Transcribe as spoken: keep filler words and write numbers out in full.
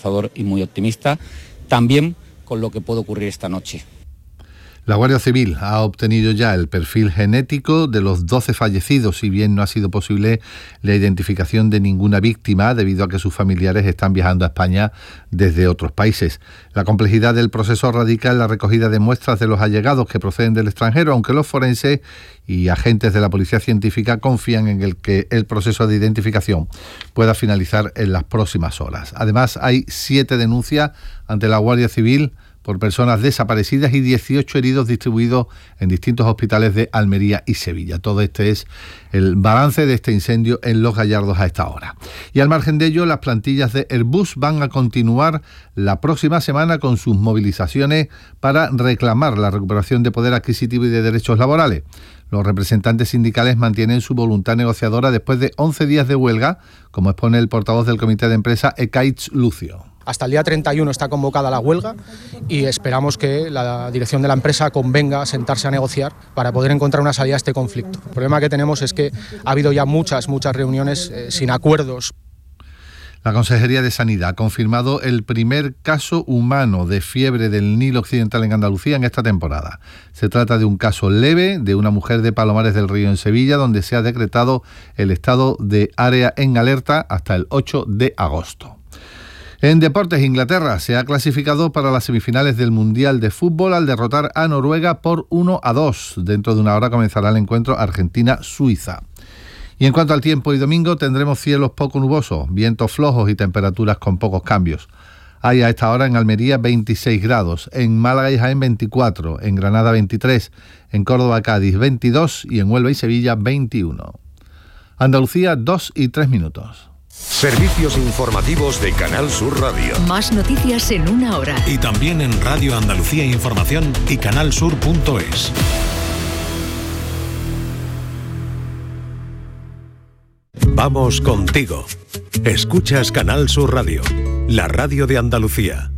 esperanzador y muy optimista, también con lo que puede ocurrir esta noche. La Guardia Civil ha obtenido ya el perfil genético de los doce fallecidos, si bien no ha sido posible la identificación de ninguna víctima debido a que sus familiares están viajando a España desde otros países. La complejidad del proceso radica en la recogida de muestras de los allegados que proceden del extranjero, aunque los forenses y agentes de la Policía Científica confían en el que el proceso de identificación pueda finalizar en las próximas horas. Además, hay siete denuncias ante la Guardia Civil por personas desaparecidas y dieciocho heridos distribuidos en distintos hospitales de Almería y Sevilla. Todo este es el balance de este incendio en Los Gallardos a esta hora. Y al margen de ello, las plantillas de Airbus van a continuar la próxima semana con sus movilizaciones para reclamar la recuperación de poder adquisitivo y de derechos laborales. Los representantes sindicales mantienen su voluntad negociadora después de once días de huelga, como expone el portavoz del comité de empresa, Ekaitz Lucio. Hasta el día treinta y uno está convocada la huelga y esperamos que la dirección de la empresa convenga a sentarse a negociar para poder encontrar una salida a este conflicto. El problema que tenemos es que ha habido ya muchas, muchas reuniones eh, sin acuerdos. La Consejería de Sanidad ha confirmado el primer caso humano de fiebre del Nilo Occidental en Andalucía en esta temporada. Se trata de un caso leve de una mujer de Palomares del Río en Sevilla, donde se ha decretado el estado de área en alerta hasta el ocho de agosto. En deportes, Inglaterra se ha clasificado para las semifinales del Mundial de Fútbol al derrotar a Noruega por uno a dos. Dentro de una hora comenzará el encuentro Argentina-Suiza. Y en cuanto al tiempo, hoy domingo tendremos cielos poco nubosos, vientos flojos y temperaturas con pocos cambios. Hay a esta hora en Almería veintiséis grados, en Málaga y Jaén veinticuatro, en Granada veintitrés, en Córdoba, Cádiz veintidós y en Huelva y Sevilla veintiuno. Andalucía, dos y tres minutos. Servicios informativos de Canal Sur Radio. Más noticias en una hora. Y también en Radio Andalucía Información y canalsur punto es. Vamos contigo. Escuchas Canal Sur Radio, la radio de Andalucía.